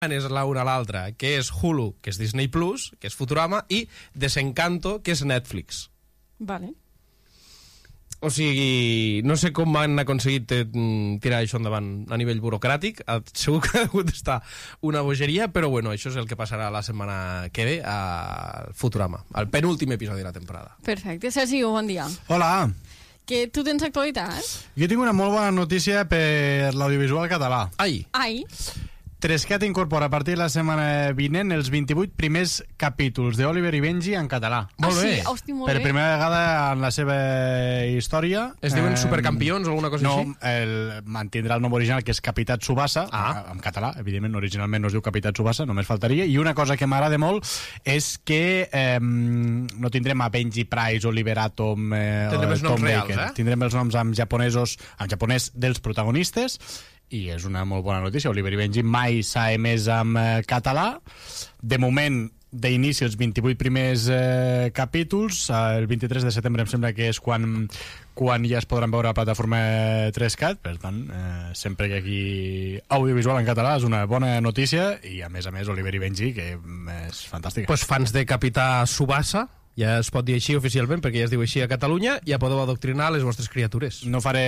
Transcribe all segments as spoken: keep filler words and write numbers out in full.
és la una a l'altra, que és Hulu, que és Disney Plus, que és Futurama, i Desencanto, que és Netflix. Vale. O sigui, no sé com han aconseguit eh, tirar això endavant a nivell burocràtic. Segur que ha hagut d'estar una bogeria, però bueno, això és el que passarà la setmana que ve a Futurama, al penúltim episodi de la temporada. Perfecte. Sergi, bon dia. Hola. Que tu tens actualitat? Jo tinc una molt bona notícia per l'audiovisual català. Ai. Ai. Trescat incorpora a partir de la setmana vinent els vint-i-vuit primers capítols d'Oliver i Benji en català. Ah, Molt bé. sí? Hosti, molt Per bé. primera vegada en la seva història. Es diuen eh, Supercampions o alguna cosa no, així? el, mantindrà el nom original, que és Capità Tsubasa, Ah. en català, evidentment, originalment no es diu Capità Tsubasa, només faltaria, i una cosa que m'agrada molt és que eh, no tindrem a Benji Price, Oliver Atom, eh, Tindrem els Tom noms reals, Baker. eh? Tindrem els noms en japonesos, en japonès dels protagonistes, i és una molt bona notícia. Oliver i Benji mai s'ha emès en eh, català. De moment, d'inici, els vint-i-vuit primers eh, capítols. Eh, el vint-i-tres de setembre em sembla que és quan, quan ja es podran veure a la plataforma Trescat. Per tant, eh, sempre que aquí audiovisual en català és una bona notícia, i a més a més Oliver i Benji, que és fantàstica. Pues fans de Capità Tsubasa, ja es pot dir així oficialment, perquè ja es diu així a Catalunya, ja podeu adoctrinar les vostres criatures. No faré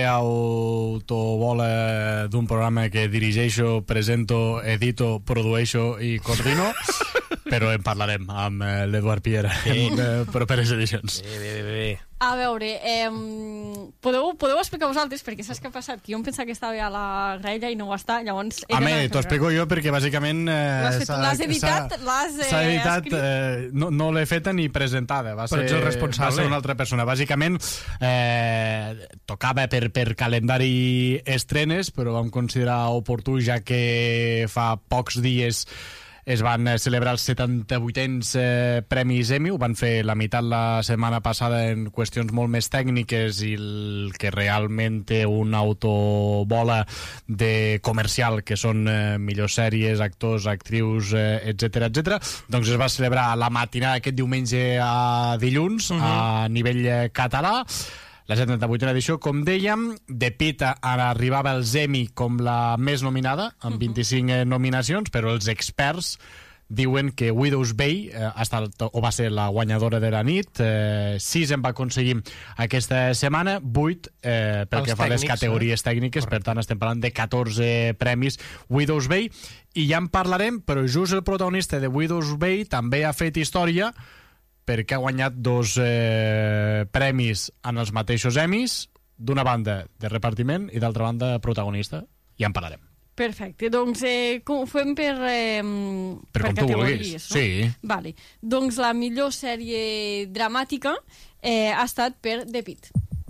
autobola d'un programa que dirigeixo, presento, edito, produeixo i coordino, però en parlarem amb eh, l'Eduard Piera en eh, properes edicions. Bé, bé, bé, bé. A veure, eh, podeu, podeu explicar vosaltres, perquè saps què ha passat? Que jo em pensava que estava a la graella i no ho està, llavors... A mi, t'ho explico jo perquè bàsicament... Eh, L'has fet tu, l'has editat, l'has eh, S'ha editat, escrit. eh, no, no l'he feta ni presentada, va Però ser, ets el responsable. va ser una altra persona. Bàsicament, eh, tocava per, per calendari estrenes, però vam considerar oportú, ja que fa pocs dies es van celebrar els setanta-vuitens eh, Premis Emmy, ho van fer la meitat la setmana passada en qüestions molt més tècniques, i el que realment té una autobola de comercial, que són eh, millors sèries, actors, actrius, eh, etcètera, etcètera, doncs es va celebrar la matinada aquest diumenge a dilluns, uh -huh. a nivell eh, català. La setanta-vuitena edició, com dèiem, de Pita arribava als Emmy com la més nominada, amb vint-i-cinc eh, nominacions, però els experts diuen que Widow's Bay eh, ha estat, o va ser la guanyadora de la nit. Eh, sis en va aconseguir aquesta setmana, vuit eh, pel Els que fa a les tècnics, categories eh? tècniques. Per tant, estem parlant de catorze premis Widow's Bay, i ja en parlarem, però just el protagonista de Widow's Bay també ha fet història, perquè ha guanyat dos eh, premis en els mateixos Emmys, d'una banda de repartiment i d'altra banda protagonista. Ja en parlarem. Perfecte, doncs eh, com fem per, eh, Per com tu categories, vulguis, no? sí. Vale. Doncs la millor sèrie dramàtica eh, ha estat per The Pitt.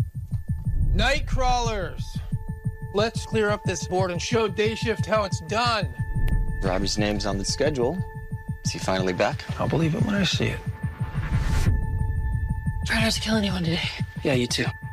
Nightcrawlers! Let's clear up this board and show Day Shift how it's done. Robbie's name's on the schedule. Is he finally back? I'll believe it when I see it. Try not to kill anyone today. Yeah, you too.